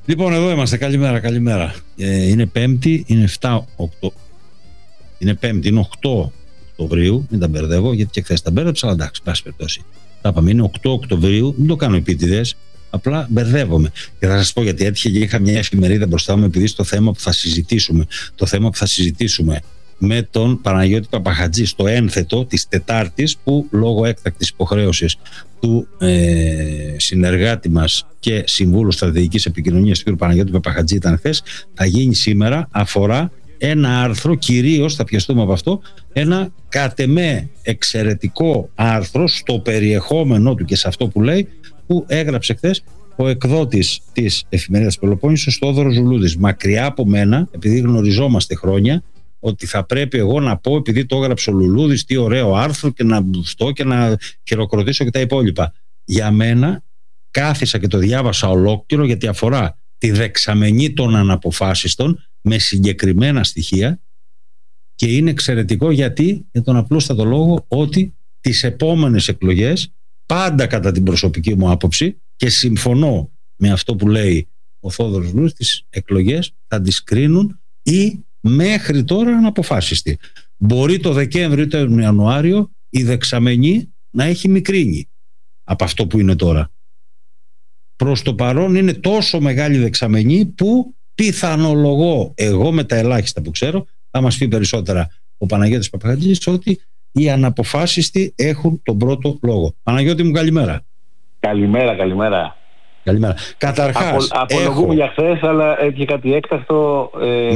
Λοιπόν, εδώ είμαστε. Καλημέρα, καλημέρα. Είναι Πέμπτη, είναι 7 είναι Πέμπτη, είναι 8 Οκτωβρίου. Μην τα μπερδεύω, γιατί και χθες τα μπέρδεψα, αλλά εντάξει, πάση περιπτώσει. Τα είπαμε, είναι 8 Οκτωβρίου, δεν το κάνω επίτηδες, απλά μπερδεύομαι. Και θα σας πω γιατί έτυχε και είχα μια εφημερίδα μπροστά μου, επειδή στο θέμα που θα συζητήσουμε, με τον Παναγιώτη Παπαχατζή στο ένθετο της Τετάρτης, που λόγω έκτακτης υποχρέωσης του συνεργάτη μας και συμβούλου στρατηγικής επικοινωνίας του κ. Παναγιώτη Παπαχατζή ήταν χθες, θα γίνει σήμερα, αφορά ένα άρθρο, κυρίως θα πιαστούμε από αυτό, ένα κατ' εμέ εξαιρετικό άρθρο στο περιεχόμενό του και σε αυτό που λέει, που έγραψε χθες ο εκδότης της εφημερίδας Πελοπόννησος, Θόδωρος Ζουλούδης. Μακριά από μένα, επειδή γνωριζόμαστε χρόνια, ότι θα πρέπει εγώ να πω, επειδή το έγραψε ο Λουλούδης, τι ωραίο άρθρο, και να μπουστώ και να χειροκροτήσω και τα υπόλοιπα. Για μένα, κάθισα και το διάβασα ολόκληρο, γιατί αφορά τη δεξαμενή των αναποφάσιστων με συγκεκριμένα στοιχεία, και είναι εξαιρετικό γιατί, για τον απλούστατο λόγο ότι τις επόμενες εκλογές, πάντα κατά την προσωπική μου άποψη, και συμφωνώ με αυτό που λέει ο Θόδωρος Ζουλούδης, τις εκλογές θα τις κρίνουν ή μέχρι τώρα αναποφάσιστοι. Μπορεί το Δεκέμβριο ή τον Ιανουάριο η δεξαμενή να έχει μικρύνει από αυτό που είναι τώρα. Προς το παρόν είναι τόσο μεγάλη δεξαμενή που πιθανολογώ, εγώ με τα ελάχιστα που ξέρω, θα μας πει περισσότερα ο Παναγιώτης Παπαχατζής, ότι οι αναποφάσιστοι έχουν τον πρώτο λόγο. Παναγιώτη μου, καλημέρα. Καλημέρα. Καταρχάς, απολογούμε για χθες, αλλά έτυχε κάτι έκτακτο.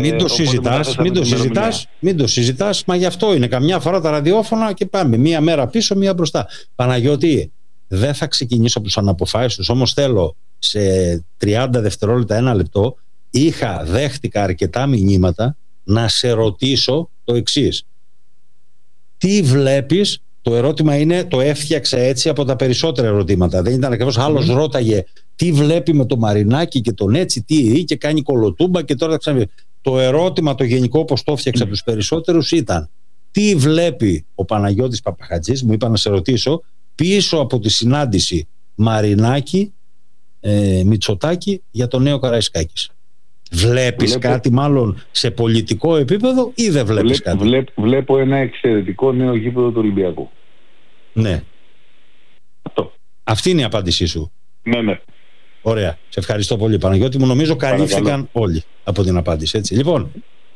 Μην το συζητάς, μα γι' αυτό είναι. Καμιά φορά τα ραδιόφωνα και πάμε μία μέρα πίσω, μία μπροστά. Παναγιώτη, δεν θα ξεκινήσω από τους αναποφάσιστους, όμως θέλω σε 30 δευτερόλεπτα, ένα λεπτό, δέχτηκα αρκετά μηνύματα να σε ρωτήσω το εξής. Τι βλέπεις? Το ερώτημα είναι, το έφτιαξα έτσι από τα περισσότερα ερωτήματα. Δεν ήταν ακριβώς. Άλλος ρώταγε τι βλέπει με το Μαρινάκι και τον έτσι, τι και κάνει κολοτούμπα, και τώρα ξαναβεί. Το ερώτημα το γενικό, όπως το έφτιαξα από τους περισσότερους, ήταν τι βλέπει ο Παναγιώτης Παπαχατζής, μου είπα να σε ρωτήσω, πίσω από τη συνάντηση Μαρινάκι Μητσοτάκη για το νέο Καραϊσκάκης. Βλέπεις κάτι μάλλον σε πολιτικό επίπεδο ή δεν βλέπεις κάτι? Βλέπω ένα εξαιρετικό νέο γήπεδο του Ολυμπιακού. Ναι. Αυτό. Αυτή είναι η απάντησή σου? Ναι. Ωραία. Σε ευχαριστώ πολύ, Παναγιώτη μου. Νομίζω καλύφθηκαν όλοι από την απάντηση. Έτσι. Λοιπόν,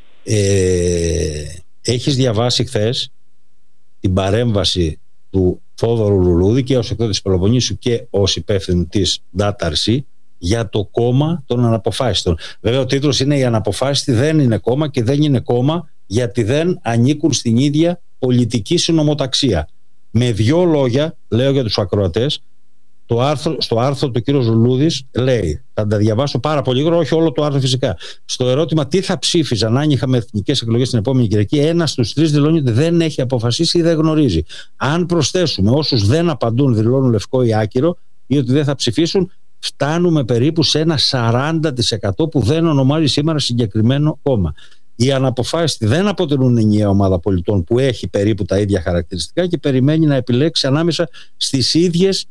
έχεις διαβάσει χθες την παρέμβαση του Θόδωρου Λουλούδη και ως εκδότης Πελοποννήσου και ως υπεύθυνο της DATARC για το κόμμα των αναποφάσιστων. Βέβαια ο τίτλος είναι «Οι αναποφάσιστοι δεν είναι κόμμα», και δεν είναι κόμμα γιατί δεν ανήκουν στην ίδια πολιτική συνομοταξία. Με δύο λόγια, λέω για τους ακροατές, στο άρθρο του κ. Ζουλούδης λέει, θα τα διαβάσω πάρα πολύ γρήγορα, όχι όλο το άρθρο φυσικά. Στο ερώτημα τι θα ψήφιζαν αν είχαμε εθνικές εκλογές την επόμενη Κυριακή, ένας στους τρεις δηλώνει ότι δεν έχει αποφασίσει ή δεν γνωρίζει. Αν προσθέσουμε όσους δεν απαντούν, δηλώνουν λευκό ή άκυρο, ή ότι δεν θα ψηφίσουν, φτάνουμε περίπου σε ένα 40% που δεν ονομάζει σήμερα συγκεκριμένο κόμμα. Οι αναποφάσιστοι δεν αποτελούν ενιαία ομάδα πολιτών που έχει περίπου τα ίδια χαρακτηριστικά και περιμένει να επιλέξει ανάμεσα στις ίδιες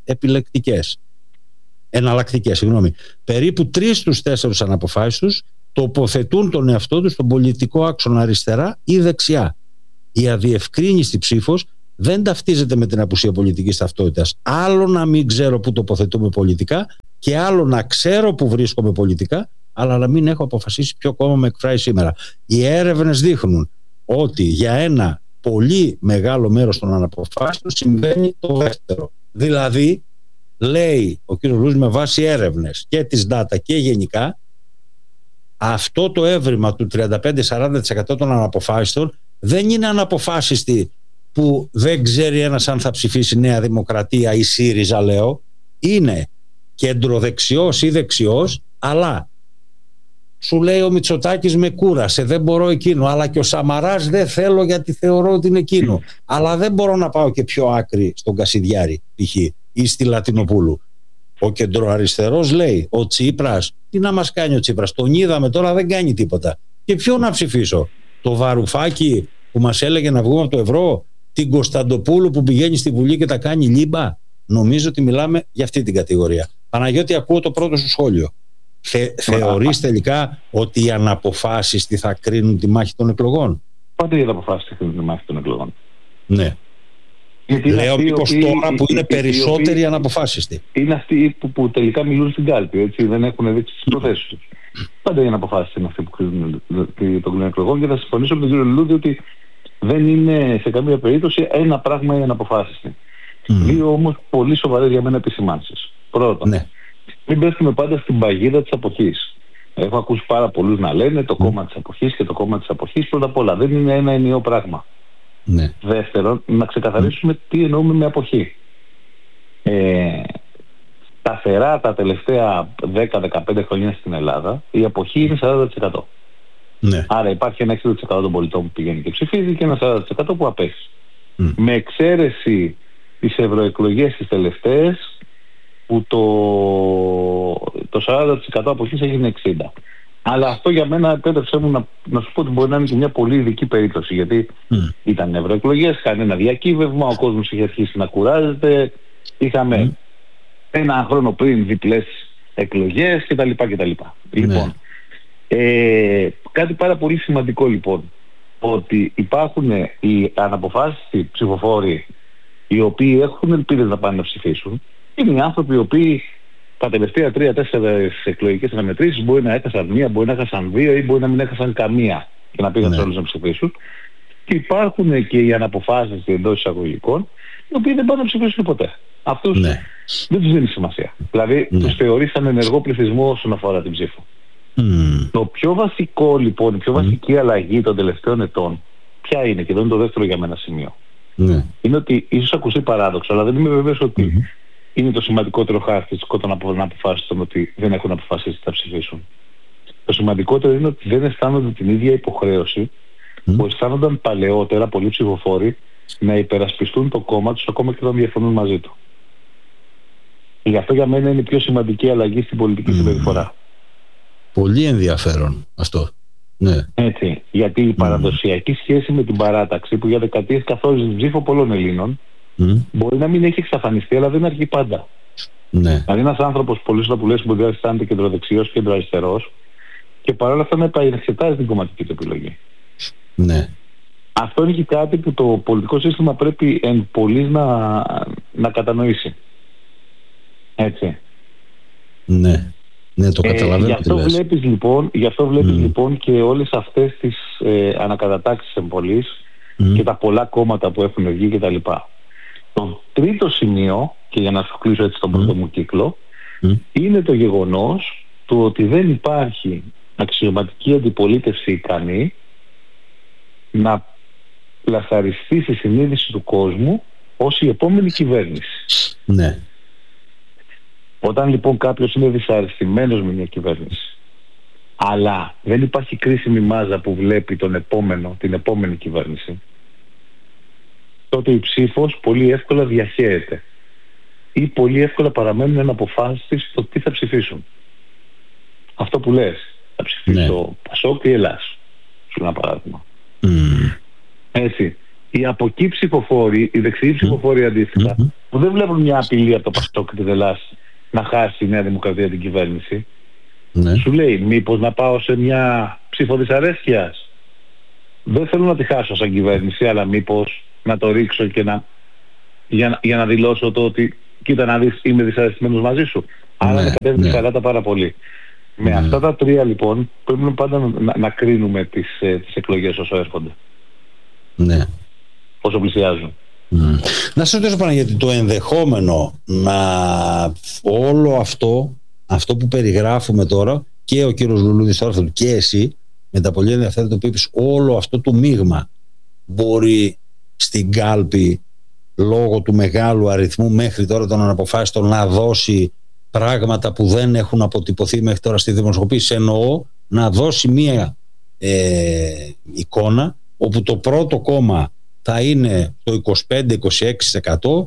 εναλλακτικές. Περίπου 3 στους 4 αναποφάσιστους τοποθετούν τον εαυτό τους στον πολιτικό άξονα αριστερά ή δεξιά. Η αδιευκρίνιστη ψήφος δεν ταυτίζεται με την απουσία πολιτικής ταυτότητας. Άλλο να μην ξέρω που τοποθετούμε πολιτικά, και άλλο να ξέρω που βρίσκομαι πολιτικά, αλλά να μην έχω αποφασίσει ποιο κόμμα με εκφράζει σήμερα. Οι έρευνες δείχνουν ότι για ένα πολύ μεγάλο μέρος των αναποφάσεων συμβαίνει το δεύτερο. Δηλαδή, λέει ο κ. Λουλούδης με βάση έρευνες και της data και γενικά, αυτό το έβριμα του 35-40% των αναποφάσιστων δεν είναι αναποφάσιστοι που δεν ξέρει ένας αν θα ψηφίσει Νέα Δημοκρατία ή ΣΥΡΙΖΑ, λέω. Είναι κεντροδεξιός ή δεξιός, αλλά σου λέει ο Μητσοτάκης με κούρασε, δεν μπορώ εκείνο, αλλά και ο Σαμαράς δεν θέλω γιατί θεωρώ ότι είναι εκείνο, αλλά δεν μπορώ να πάω και πιο άκρη στον Κασιδιάρη π.χ. ή στη Λατινοπούλου. Ο κεντροαριστερός λέει, ο Τσίπρας, τι να μας κάνει ο Τσίπρας, τον είδαμε τώρα, δεν κάνει τίποτα, και ποιο να ψηφίσω? Το Βαρουφάκι που μας έλεγε να βγούμε από το ευρώ, την Κωνσταντοπούλου που πηγαίνει στη Βουλή και τα κάνει λίμπα? Νομίζω ότι μιλάμε για αυτή την κατηγορία. Παναγιώτη, ακούω το πρώτο σου σχόλιο. Θεωρείς τελικά ότι οι αναποφάσεις τι θα κρίνουν τη μάχη των εκλογών? Πάντα οι αναποφάσεις θα κρίνουν τη μάχη των εκλογών. Ναι. Λέω μήπως τώρα που είναι περισσότεροι αναποφάσιστοι. Είναι αυτοί που τελικά μιλούν στην κάλπη, έτσι, δεν έχουν δείξει τις προθέσεις τους. Πάντα οι αναποφάσεις είναι αυτοί που κρίνουν των εκλογών, και θα συμφωνήσω με τον κύριο Λουλούδη ότι δεν είναι σε καμία περίπτωση ένα πράγμα οι αναποφάσιστοι. Δύο όμως πολύ σοβαρές για μένα επισημάνσεις. Πρώτον, ναι, μην πέφτουμε πάντα στην παγίδα της αποχής. Έχω ακούσει πάρα πολλούς να λένε το κόμμα της αποχής και το κόμμα της αποχής. Πρώτα απ' όλα, δεν είναι ένα ενιαίο πράγμα. Ναι. Δεύτερον, να ξεκαθαρίσουμε τι εννοούμε με αποχή. Σταθερά τα τελευταία 10-15 χρόνια στην Ελλάδα η αποχή είναι 40%. Ναι. Άρα υπάρχει ένα 60% των πολιτών που πηγαίνει και ψηφίζει και ένα 40% που απέχει. Με εξαίρεση τις ευρωεκλογές τις τελευταίες, που το 40% αποχής έγινε 60%. Αλλά αυτό για μένα, επέτρεψέ μου να σου πω ότι μπορεί να είναι και μια πολύ ειδική περίπτωση. Γιατί ήταν ευρωεκλογές, είχαν ένα διακύβευμα, ο κόσμος είχε αρχίσει να κουράζεται. Είχαμε ένα χρόνο πριν διπλές εκλογές κτλ. Λοιπόν, κάτι πάρα πολύ σημαντικό λοιπόν, ότι υπάρχουν οι αναποφάσιστοι ψηφοφόροι οι οποίοι έχουν ελπίδες να πάνε να ψηφίσουν. Είναι οι άνθρωποι οι οποίοι τα τελευταία 3-4 εκλογικές αναμετρήσεις μπορεί να έχασαν μία, μπορεί να έχασαν δύο ή μπορεί να μην έχασαν καμία και να πήγαν όλους να ψηφίσουν. Και υπάρχουν και οι αναποφάσιστοι εντός εισαγωγικών, οι οποίοι δεν πάνε να ψηφίσουν ποτέ. Αυτούς δεν τους δίνει σημασία. Δηλαδή τους θεωρήσαν ενεργό πληθυσμό όσον αφορά την ψήφο. Το πιο βασικό λοιπόν, η πιο βασική αλλαγή των τελευταίων ετών, ποια είναι, και εδώ είναι το δεύτερο για μένα σημείο, είναι ότι ίσως ακουστεί παράδοξο, αλλά δεν είμαι βέβαιος ότι είναι το σημαντικότερο χαρακτηριστικό των αποφάσεων ότι δεν έχουν αποφασίσει να ψηφίσουν. Το σημαντικότερο είναι ότι δεν αισθάνονται την ίδια υποχρέωση που αισθάνονταν παλαιότερα πολλοί ψηφοφόροι να υπερασπιστούν το κόμμα τους ακόμα και όταν διαφωνούν μαζί του. Γι' αυτό για μένα είναι η πιο σημαντική αλλαγή στην πολιτική συμπεριφορά. Πολύ ενδιαφέρον αυτό. Ναι. Έτσι, γιατί η παραδοσιακή σχέση με την παράταξη που για δεκαετίες καθόριζε την ψήφο πολλών Ελλήνων μπορεί να μην έχει εξαφανιστεί, αλλά δεν αργεί πάντα. Ναι. Δηλαδή ένας άνθρωπος πολύ σωστά που λέει μπορεί να αισθάνεται κεντροδεξιός, κεντροαριστερός και παρόλα αυτά να επανεξετάζει την κομματική του επιλογή. Ναι. Αυτό είναι και κάτι που το πολιτικό σύστημα πρέπει εν πολλής να κατανοήσει. Έτσι. Ναι. Ναι, το καταλαβαίνω. Γι' αυτό βλέπεις λοιπόν και όλες αυτές τις ανακατατάξεις εν πολλής και τα πολλά κόμματα που έχουν βγει κτλ. Το τρίτο σημείο, και για να σου κλείσω έτσι τον πρώτο μου κύκλο, είναι το γεγονός του ότι δεν υπάρχει αξιωματική αντιπολίτευση ικανή να πλασαριστεί στη συνείδηση του κόσμου ως η επόμενη κυβέρνηση. Ναι. Όταν λοιπόν κάποιος είναι δυσαρεστημένος με μια κυβέρνηση, αλλά δεν υπάρχει κρίσιμη μάζα που βλέπει την επόμενη κυβέρνηση, τότε η ψήφος πολύ εύκολα διαχέεται ή πολύ εύκολα παραμένουν αναποφάσιστοι στο τι θα ψηφίσουν. Αυτό που λες, θα ψηφίσω Πασόκ ή Ελλάς, σου ένα παράδειγμα. Έτσι. Οι από εκεί ψηφοφόροι, οι δεξιοί ψηφοφόροι αντίστοιχα, που δεν βλέπουν μια απειλή από το Πασόκ και την Ελλάς να χάσει η Νέα Δημοκρατία την κυβέρνηση, σου λέει μήπως να πάω σε μια ψήφο δυσαρέσκειας. Δεν θέλω να τη χάσω σαν κυβέρνηση, αλλά μήπως να το ρίξω και για να δηλώσω το ότι κοίτα να δεις, είμαι δυσαρεστημένος μαζί σου. Άρα με κατέβει καλά πάρα πολύ. Με αυτά τα τρία λοιπόν πρέπει πάντα να κρίνουμε τις εκλογές όσο έρχονται. Ναι. Όσο πλησιάζουν. Να σας ρωτήσω Παναγιώτη, το ενδεχόμενο να όλο αυτό που περιγράφουμε τώρα, και ο κύριος Λουλούδης τώρα και εσύ, με τα πολύ ενδιαφέροντα που είπες, όλο αυτό το μείγμα μπορεί στην κάλπη λόγω του μεγάλου αριθμού μέχρι τώρα των αναποφάσιστων να δώσει πράγματα που δεν έχουν αποτυπωθεί μέχρι τώρα στη δημοσκοπήση? Εννοώ να δώσει μία εικόνα όπου το πρώτο κόμμα θα είναι το 25-26%,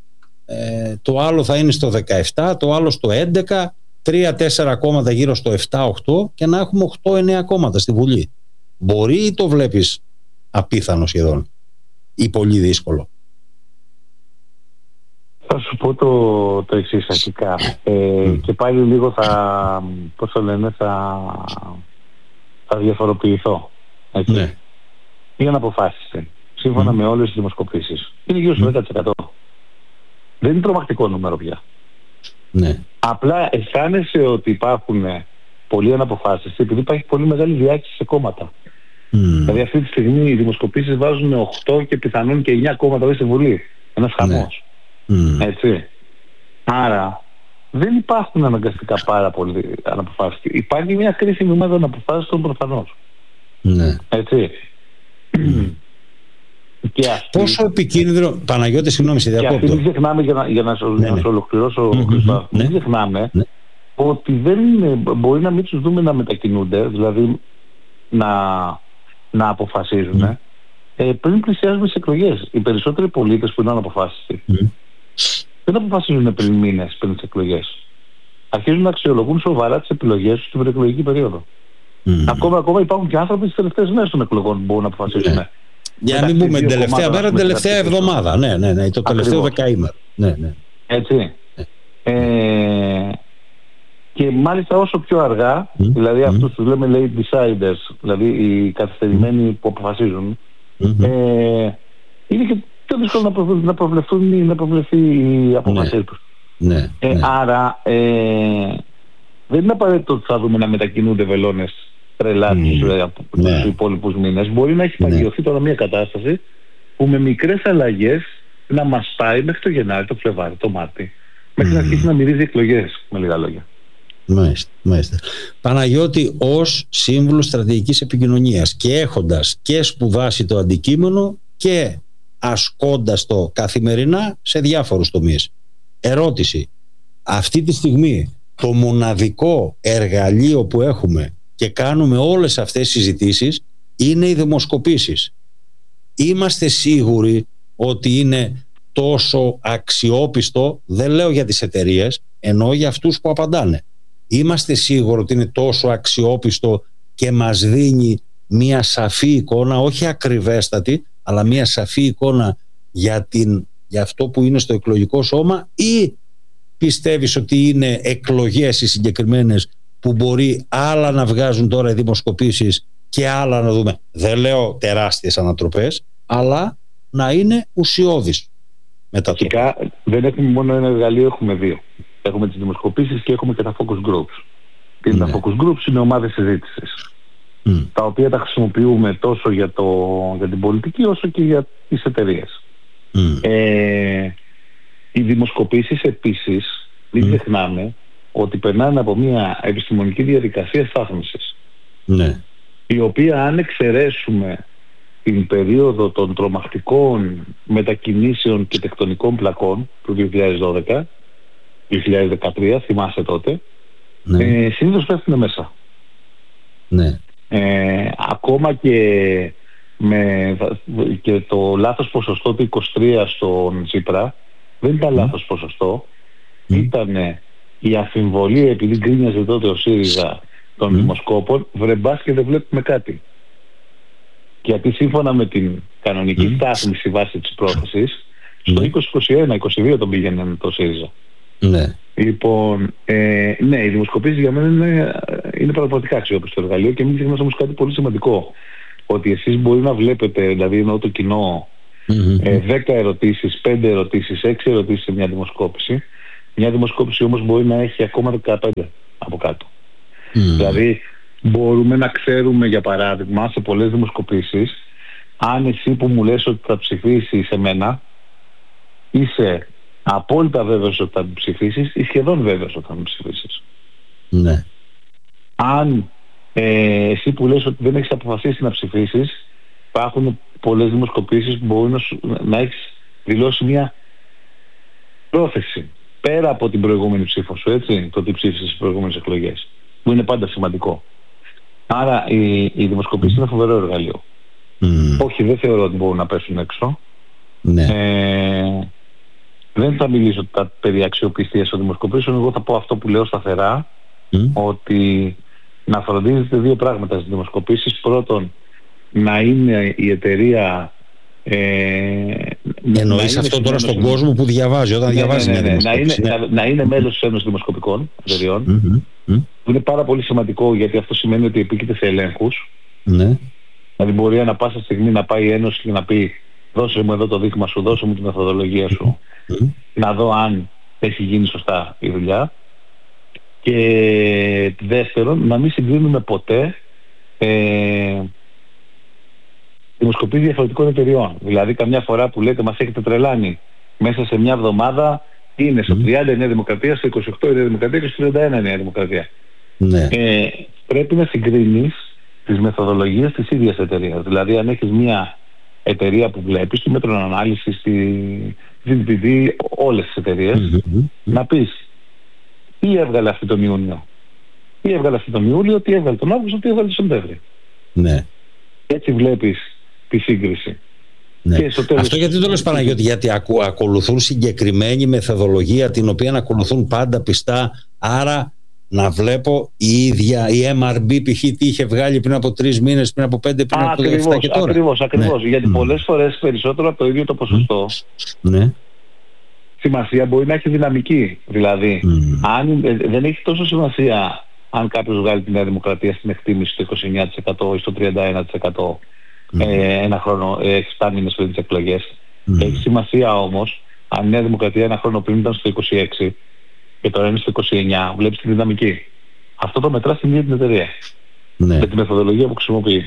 το άλλο θα είναι στο 17%, το άλλο στο 11%, 3-4 κόμματα γύρω στο 7-8% και να έχουμε 8-9 κόμματα στη Βουλή. Μπορεί ή το βλέπεις απίθανο σχεδόν ή πολύ δύσκολο? Θα σου πω το εξής αρχικά. Και πάλι λίγο θα διαφοροποιηθώ. Ναι. Είναι αναποφάσιστη. Σύμφωνα με όλες τις δημοσκοπήσεις. Είναι γύρω στο 10%. Δεν είναι τρομακτικό νούμερο πια. Ναι. Απλά αισθάνεσαι ότι υπάρχουν πολλοί αναποφάσιστοι επειδή υπάρχει πολύ μεγάλη διάκριση σε κόμματα. Δηλαδή αυτή τη στιγμή οι δημοσκοπήσεις βάζουν 8 και πιθανόν και 9 κόμματα στη Βουλή. Ένας χαμός. Έτσι. Άρα δεν υπάρχουν αναγκαστικά πάρα πολλοί αναποφάσιστοι. Υπάρχει μια κρίσιμη ομάδα αναποφάσιστων προφανώς. Ναι. Έτσι. Και αυτή, πόσο επικίνδυνο, Παναγιώτη, συγγνώμη, σε διακόπτω. Και αυτή μην ξεχνάμε, για να σου ολοκληρώσω, Χριστό, μην ξεχνάμε ότι δεν μπορεί να μην τους δούμε να μετακινούνται, δηλαδή να αποφασίζουν πριν πλησιάζουμε στις εκλογές. Οι περισσότεροι πολίτες που είναι αναποφάσιστοι δεν αποφασίζουν πριν μήνες πριν τις εκλογές. Αρχίζουν να αξιολογούν σοβαρά τις επιλογές τους στην προεκλογική περίοδο. Ακόμα υπάρχουν και άνθρωποι στις τελευταίες μέρες των εκλογών που μπορούν να αποφασίζουν. Για να μην πούμε την τελευταία μέρα, την τελευταία εβδομάδα. Ναι, το τελευταίο δεκαήμερο. Ναι. Έτσι. Και μάλιστα όσο πιο αργά, δηλαδή αυτούς τους λέμε late deciders, δηλαδή οι καθυστερημένοι που αποφασίζουν, είναι και πιο δύσκολο να προβλεφθεί η αποφασία τους. Άρα δεν είναι απαραίτητο ότι θα δούμε να μετακινούνται βελόνες τρελά τους υπόλοιπους μήνες. Μπορεί να έχει παγιωθεί τώρα μια κατάσταση που με μικρές αλλαγές να μας πάει μέχρι το Γενάρη, το Φλεβάρι, το Μάρτι, μέχρι να αρχίσει να μυρίζει εκλογές, με λίγα λόγια. Μάλιστα. Παναγιώτη, ως σύμβουλος στρατηγικής επικοινωνίας και έχοντας και σπουδάσει το αντικείμενο και ασκώντας το καθημερινά σε διάφορους τομείς. Ερώτηση. Αυτή τη στιγμή το μοναδικό εργαλείο που έχουμε και κάνουμε όλες αυτές τις συζητήσεις είναι οι δημοσκοπήσεις. Είμαστε σίγουροι ότι είναι τόσο αξιόπιστο, δεν λέω για τις εταιρείες, εννοώ για αυτούς που απαντάνε. Είμαστε σίγουροι ότι είναι τόσο αξιόπιστο και μας δίνει μια σαφή εικόνα, όχι ακριβέστατη, αλλά μια σαφή εικόνα για αυτό που είναι στο εκλογικό σώμα, ή πιστεύεις ότι είναι εκλογές οι συγκεκριμένες που μπορεί άλλα να βγάζουν τώρα οι δημοσκοπήσεις και άλλα να δούμε, δεν λέω τεράστιες ανατροπές, αλλά να είναι ουσιώδης μετατροπές? Φυσικά δεν έχουμε μόνο ένα εργαλείο, έχουμε δύο. Έχουμε τις δημοσκοπήσεις και έχουμε και τα focus groups. Τα focus groups είναι ομάδες συζήτησης, τα οποία τα χρησιμοποιούμε τόσο για την πολιτική όσο και για τις εταιρείες. Οι δημοσκοπήσεις επίσης, μην ξεχνάμε ότι περνάνε από μια επιστημονική διαδικασία στάθμισης, η οποία, αν εξαιρέσουμε την περίοδο των τρομακτικών μετακινήσεων και τεκτονικών πλακών του 2012-2013, θυμάσαι τότε, συνήθως πέφτουν μέσα. Ακόμα και το λάθος ποσοστό του 23 στον Τσίπρα δεν ήταν λάθος ποσοστό, ήταν η αμφιβολία, επειδή γκρίνιαζε τότε ο ΣΥΡΙΖΑ των δημοσκόπων, βρεμπάς και δεν βλέπουμε κάτι. Γιατί σύμφωνα με την κανονική στάθμιση βάση της πρόθεσης, στο 2021-2022 τον πήγαινε το ΣΥΡΙΖΑ. Λοιπόν, οι δημοσκοπήσεις για μένα είναι πραγματικά αξιόπιστο εργαλείο, και μην ξεχνάς όμως κάτι πολύ σημαντικό. Ότι εσείς μπορεί να βλέπετε, δηλαδή εννοώ το κοινό, 10 ερωτήσεις, 5 ερωτήσεις, 6 ερωτήσεις σε μια δημοσκόπηση. Μια δημοσκόπηση όμως μπορεί να έχει ακόμα 15 από κάτω. Δηλαδή μπορούμε να ξέρουμε, για παράδειγμα, σε πολλές δημοσκοπήσεις, αν εσύ που μου λες ότι θα ψηφίσεις σε μένα είσαι απόλυτα βέβαιος ότι θα ψηφίσεις ή σχεδόν βέβαιος ότι θα ψηφίσεις. Αν εσύ που λες ότι δεν έχεις αποφασίσει να ψηφίσεις, υπάρχουν πολλές δημοσκοπήσεις που μπορεί να έχεις δηλώσει μια πρόθεση πέρα από την προηγούμενη ψήφο σου, έτσι, το τι ψήφισες στις προηγούμενες εκλογές, που είναι πάντα σημαντικό. Άρα οι δημοσκοπήσεις είναι φοβερό εργαλείο. Όχι, δεν θεωρώ ότι μπορούν να πέσουν έξω. Δεν θα μιλήσω περί αξιοπιστίας των δημοσκοπήσεων. Εγώ θα πω αυτό που λέω σταθερά, ότι να φροντίζετε δύο πράγματα στις δημοσκοπήσεις. Πρώτον, να είναι η εταιρεία Εννοείς αυτό τώρα στον κόσμο που διαβάζει, όταν διαβάζει μια δημοσκόπηση. Να είναι μέλος της Ένωσης Δημοσκοπικών Εταιριών, που είναι πάρα πολύ σημαντικό, γιατί αυτό σημαίνει ότι επίκειται σε ελέγχους. Ναι. Δηλαδή μπορεί ανά πάσα στιγμή να πάει η Ένωση και να πει δώσε μου εδώ το δείγμα σου, δώσε μου τη μεθοδολογία σου, να δω αν έχει γίνει σωστά η δουλειά. Και δεύτερον, να μην συγκρίνουμε ποτέ δημοσκοπήσεις διαφορετικών εταιριών. Δηλαδή καμιά φορά που λέτε μας έχετε τρελάνει, μέσα σε μια εβδομάδα είναι στο 30 η Νέα Δημοκρατία, στο 28 η Νέα Δημοκρατία και στο 31 η Νέα Δημοκρατία. Ναι. Πρέπει να συγκρίνεις τις μεθοδολογίες της ίδιας εταιρείας. Δηλαδή αν έχεις μια εταιρεία που βλέπεις, τη Μέτρων Ανάλυσης, τη DPD, όλες τις εταιρείες, να πεις τι έβγαλε αυτή τον Ιούνιο, τι έβγαλε αυτή τον Ιούλιο, τι έβγαλε τον Αύγουστο, τι έβγαλε τον Σεπτέμβριο. Ναι. Έτσι βλέπεις τη σύγκριση. Ναι. Και στο τέλος... Αυτό γιατί το λες, Παναγιώτη? Γιατί ακολουθούν συγκεκριμένη μεθοδολογία την οποία ακολουθούν πάντα πιστά, άρα να βλέπω η ίδια η MRB π.χ. τι είχε βγάλει πριν από 3 μήνες, πριν από 5, πριν από 7 και τώρα. Ακριβώς. Ναι. Γιατί πολλές φορές περισσότερο από το ίδιο το ποσοστό, ναι, σημασία μπορεί να έχει δυναμική. Δηλαδή, αν δεν έχει τόσο σημασία αν κάποιος βγάλει τη Νέα Δημοκρατία στην εκτίμηση στο 29% ή στο 31% ένα χρόνο, 7 μήνες πριν τις εκλογές. Έχει σημασία όμως αν η Νέα Δημοκρατία ένα χρόνο πριν ήταν στο 26% και τώρα είναι στο 29%, βλέπεις τη δυναμική. Αυτό το μετρά στην ίδια την εταιρεία. Ναι. Με τη μεθοδολογία που χρησιμοποιεί.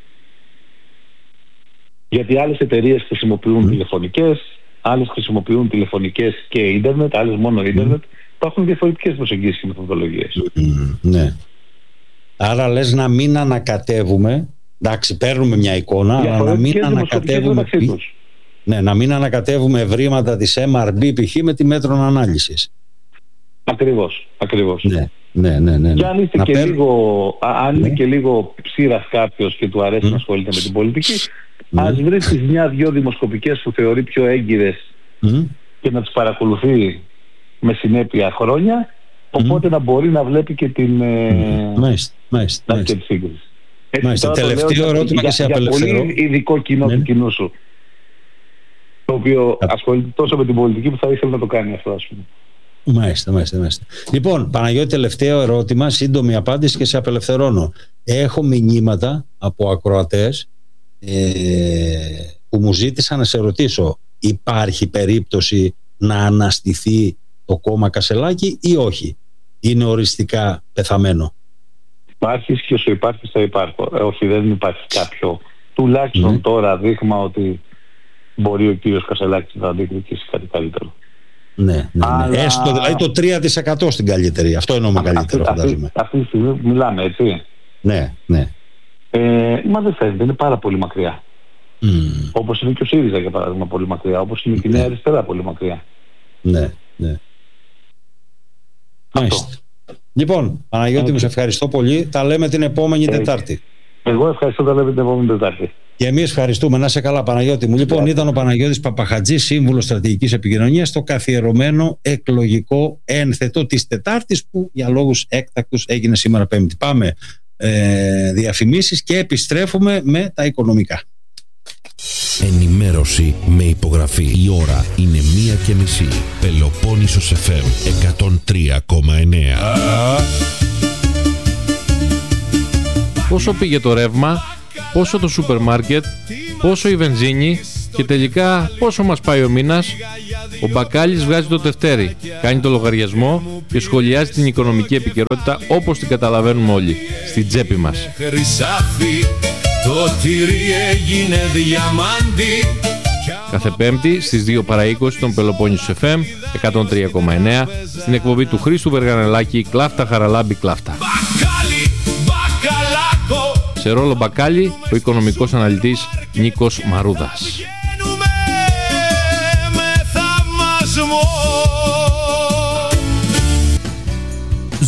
Γιατί άλλες εταιρείες χρησιμοποιούν τηλεφωνικές, άλλες χρησιμοποιούν τηλεφωνικές και ίντερνετ, άλλες μόνο ίντερνετ. Υπάρχουν διαφορετικές προσεγγίσεις και μεθοδολογίες. Ναι. Άρα λες να μην ανακατεύουμε, εντάξει, παίρνουμε μια εικόνα, αλλά να μην ανακατεύουμε, ναι, να μην ανακατεύουμε ευρήματα της MRB π.χ. με τη Μέτρων Ανάλυσης. Ακριβώς. Ναι. Και αν είστε και λίγο, είναι και λίγο ψήρας κάποιος και του αρέσει να ασχολείται με την πολιτική, ας βρει τις 1-2 δημοσκοπικές που θεωρεί πιο έγκυρες και να τις παρακολουθεί με συνέπεια χρόνια, οπότε να μπορεί να βλέπει και την σύγκριση. Μάλιστα. Τελευταίο ερώτημα και σε απελευθερώ. Για πολύ ειδικό κοινό του κοινού σου, το οποίο ασχολείται τόσο με την πολιτική που θα ήθελε να το κάνει αυτό, ας πούμε. Μάλιστα. Λοιπόν, Παναγιώτη, τελευταίο ερώτημα, σύντομη απάντηση και σε απελευθερώνω. Έχω μηνύματα από ακροατές που μου ζήτησαν να σε ρωτήσω, υπάρχει περίπτωση να αναστηθεί το κόμμα Κασελάκη ή όχι? Είναι οριστικά πεθαμένο? Υπάρχεις και όσο υπάρχεις θα υπάρχω. Όχι, δεν υπάρχει κάποιο τουλάχιστον τώρα δείγμα ότι μπορεί ο κύριος Κασελάκης να διεκδικήσει κάτι καλύτερο. Ναι. Έστω δηλαδή το 3% στην καλύτερη. Αυτό εννοούμε καλύτερο, φαντάζομαι. Αυτή τη στιγμή που μιλάμε, έτσι. Ναι. Μα δεν φαίνεται, είναι πάρα πολύ μακριά. Όπως είναι και ο ΣΥΡΙΖΑ, για παράδειγμα, πολύ μακριά. Όπως είναι και η Νέα Αριστερά, πολύ μακριά. Ναι. Μάλιστα. Λοιπόν, Παναγιώτη, μου σε ευχαριστώ πολύ. Τα λέμε την επόμενη Τετάρτη. Εγώ ευχαριστώ, τα λέμε την επόμενη Τετάρτη. Και εμείς ευχαριστούμε. Να είσαι καλά, Παναγιώτη μου. Λοιπόν, ήταν ο Παναγιώτης Παπαχατζής, σύμβουλος στρατηγικής επικοινωνίας, στο καθιερωμένο εκλογικό ένθετο της Τετάρτης, που για λόγους έκτακτους έγινε σήμερα Πέμπτη. Πάμε διαφημίσεις και επιστρέφουμε με τα οικονομικά. Ενημέρωση με υπογραφή. Η ώρα είναι 1:30. Πελοπόννησος FM 103,9. Πόσο πήγε το ρεύμα, πόσο το σούπερ μάρκετ, πόσο η βενζίνη και τελικά πόσο μας πάει ο μήνας? Ο Μπακάλης βγάζει το τευτέρι, κάνει το λογαριασμό και σχολιάζει την οικονομική επικαιρότητα όπως την καταλαβαίνουμε όλοι, στην τσέπη μας. Το τυρί έγινε διαμάντι. Κάθε Πέμπτη στις 2 παρά 20 στον Πελοπόννησος FM 103,9, στην εκπομπή του Χρήστου Βεργανελάκη, Κλάφτα Χαραλάμπη Κλάφτα. Σε ρόλο Μπακάλι, ο οικονομικός αναλυτής Νίκος Μαρούδας.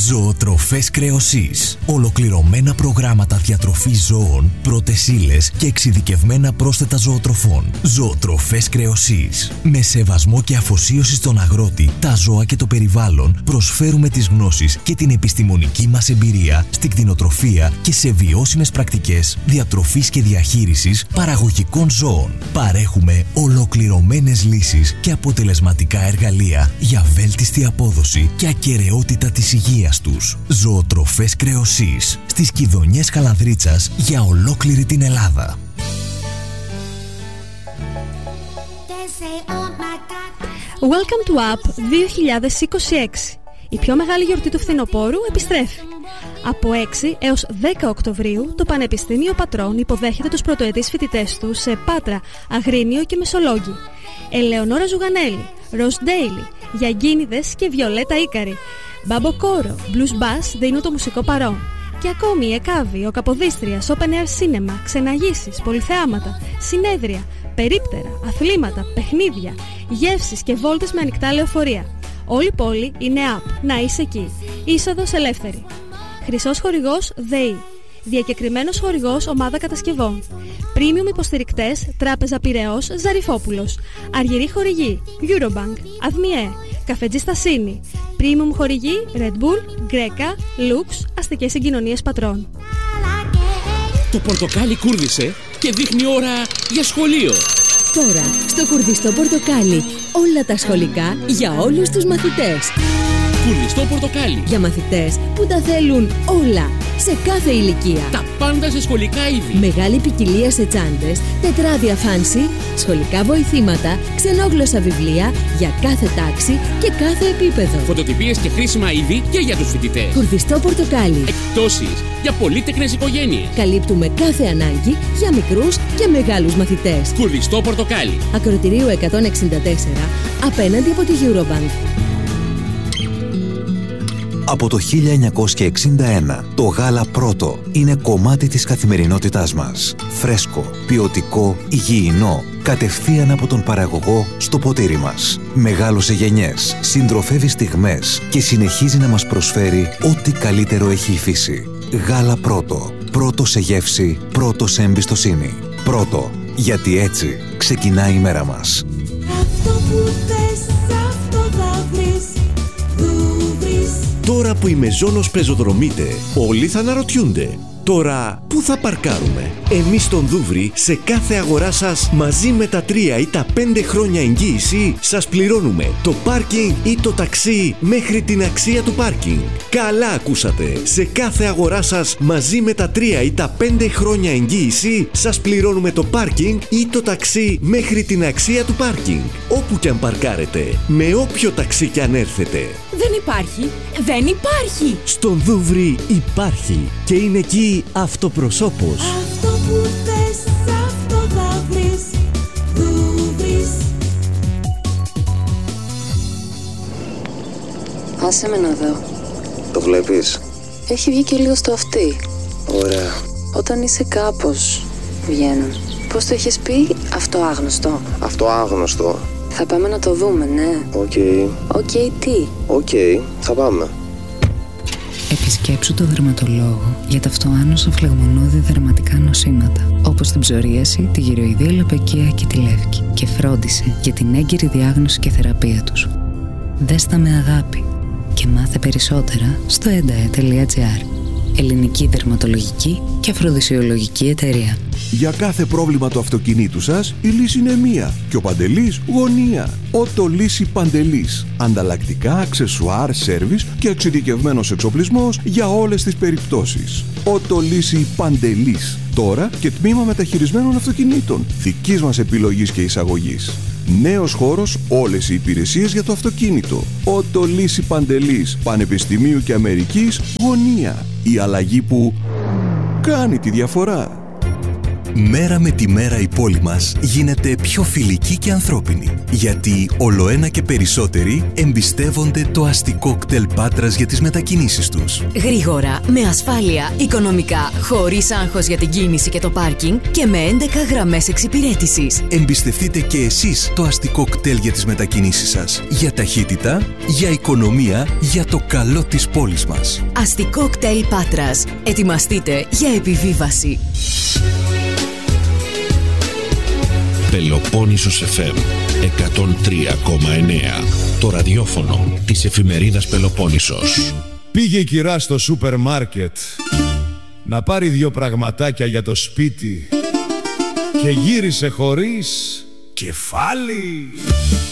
Ζωοτροφές Κρεοσής. Ολοκληρωμένα προγράμματα διατροφής ζώων, πρώτες ύλες και εξειδικευμένα πρόσθετα ζωοτροφών. Ζωοτροφές Κρεοσής. Με σεβασμό και αφοσίωση στον αγρότη, τα ζώα και το περιβάλλον, προσφέρουμε τις γνώσεις και την επιστημονική μας εμπειρία στην κτηνοτροφία και σε βιώσιμες πρακτικές διατροφής και διαχείρισης παραγωγικών ζώων. Παρέχουμε ολοκληρωμένες λύσεις και αποτελεσματικά εργαλεία για βέλτιστη απόδοση και ακεραιότητα της υγείας τους. Ζωοτροφές Κρεοσής στις Κιδωνιές Καλανδρίτσας για ολόκληρη την Ελλάδα. Welcome to App 2026. Η πιο μεγάλη γιορτή του φθινοπόρου επιστρέφει. Από 6 έως 10 Οκτωβρίου το Πανεπιστήμιο Πατρών υποδέχεται τους πρωτοετής φοιτητές του σε Πάτρα, Αγρίνιο και Μεσολόγγι. Ελεονόρα Ζουγανέλη, Ροζ Ντέιλι, Γιαγκίνιδες και Βιολέτα Ίκαρη. Μπάμπο Κόρο, Blues Bass δίνουν το μουσικό παρόν. Και ακόμη Εκάβη, ο Καποδίστριας, Open Air Cinema, ξεναγήσεις, πολυθεάματα, συνέδρια, περίπτερα, αθλήματα, παιχνίδια, γεύσεις και βόλτες με ανοιχτά λεωφορεία. Όλη η πόλη είναι app. Να είσαι εκεί. Είσοδος ελεύθερη. Χρυσός χορηγός ΔΕΗ. Διακεκριμένος χορηγός ομάδα κατασκευών. Premium υποστηρικτές Τράπεζα Πειραιώς Ζαριφόπουλος. Αργυρή χορηγή Eurobank, Αδμιέ, Καφετζή Στασίνη. Premium χορηγή Red Bull, Γκρέκα, Lux, Αστικές Συγκοινωνίες Πατρών. Το πορτοκάλι κούρδισε και δείχνει ώρα για σχολείο. Τώρα, στο κουρδιστό πορτοκάλι, όλα τα σχολικά για όλους τους μαθητές. Κουρδιστό πορτοκάλι. Για μαθητές που τα θέλουν όλα, σε κάθε ηλικία. Τα πάντα σε σχολικά είδη. Μεγάλη ποικιλία σε τσάντες, τετράδια φάνση, σχολικά βοηθήματα, ξενόγλωσσα βιβλία για κάθε τάξη και κάθε επίπεδο. Φωτοτυπίες και χρήσιμα είδη και για τους φοιτητές. Κουρδιστό πορτοκάλι. Εκπτώσεις για πολύτεκνες οικογένειες. Καλύπτουμε κάθε ανάγκη για μικρούς και μεγάλους μαθητές. Κουρδιστό πορτοκάλι. Ακροτηρίου 164, απέναντι από τη Eurobank. Από το 1961, το γάλα Πρώτο είναι κομμάτι της καθημερινότητάς μας. Φρέσκο, ποιοτικό, υγιεινό, κατευθείαν από τον παραγωγό στο ποτήρι μας. Μεγάλωσε γενιές, συντροφεύει στιγμές και συνεχίζει να μας προσφέρει ό,τι καλύτερο έχει η φύση. Γάλα Πρώτο. Πρώτο σε γεύση, πρώτο σε εμπιστοσύνη. Πρώτο, γιατί έτσι ξεκινάει η μέρα μας. Αυτό που θες, αυτό θα βρεις. Τώρα που η Μεζόνος πεζοδρομείται, όλοι θα αναρωτιούνται. Τώρα, πού θα παρκάρουμε? Εμείς στον Δούβρι, σε κάθε αγορά σας, μαζί με τα 3 ή τα 5 χρόνια εγγύηση, σας πληρώνουμε το πάρκινγκ ή το ταξί μέχρι την αξία του πάρκινγκ. Καλά ακούσατε! Σε κάθε αγορά σας, μαζί με τα 3 ή τα 5 χρόνια εγγύηση, σας πληρώνουμε το πάρκινγκ ή το ταξί μέχρι την αξία του πάρκινγκ. Όπου κι αν παρκάρετε, με όποιο ταξί κι αν έρθετε. Δεν υπάρχει! Δεν υπάρχει! Στον Δούβρι υπάρχει και είναι εκεί αυτοπροσώπος. Αυτό που θες, αυτό θα βρεις. Δούβρις. Άσε με να δω. Το βλέπεις? Έχει βγει και λίγο στο αυτί. Ωραία. Όταν είσαι κάπως βγαίνουν. Πώς το έχεις πει? Αυτοάγνωστο. Αυτοάγνωστο. Θα πάμε να το δούμε, ναι. Οκ. Τι? Οκ, θα πάμε. Επισκέψου το δερματολόγο για τα αυτοάνωσα φλεγμονώδη δερματικά νοσήματα, όπως την ψωρίαση, τη γυροειδία λοπεκία και τη λεύκη, και φρόντισε για την έγκαιρη διάγνωση και θεραπεία τους. Δες τα με αγάπη και μάθε περισσότερα στο endae.gr. Ελληνική δερματολογική και αφροδισιολογική εταιρεία. Για κάθε πρόβλημα του αυτοκινήτου σας, η λύση είναι μία και ο Παντελής γωνία. Ότο Λύση Παντελής. Ανταλλακτικά, αξεσουάρ, σέρβις και εξειδικευμένος εξοπλισμός για όλες τις περιπτώσεις. Ότο Λύση Παντελής. Τώρα και τμήμα μεταχειρισμένων αυτοκινήτων. Δικής μας επιλογής και εισαγωγής. Νέος χώρος, όλες οι υπηρεσίες για το αυτοκίνητο. Ότο Λύση Παντελής. Πανεπιστημίου και Αμερικής γωνία. Η αλλαγή που κάνει τη διαφορά. Μέρα με τη μέρα η πόλη μας γίνεται πιο φιλική και ανθρώπινη. Γιατί ολοένα και περισσότεροι εμπιστεύονται το αστικό κτέλ Πάτρας για τις μετακινήσεις τους. Γρήγορα, με ασφάλεια, οικονομικά, χωρίς άγχος για την κίνηση και το πάρκινγκ και με 11 γραμμές εξυπηρέτησης. Εμπιστευτείτε και εσείς το αστικό κτέλ για τις μετακινήσεις σας. Για ταχύτητα, για οικονομία, για το καλό της πόλης μας. Αστικό κτέλ Πάτρας. Ετοιμαστείτε για επιβίβαση. Πελοπόννησος FM 103,9. Το ραδιόφωνο της εφημερίδας Πελοπόννησος. Πήγε η κυρά στο σούπερ μάρκετ να πάρει 2 πραγματάκια για το σπίτι και γύρισε χωρίς κεφάλι.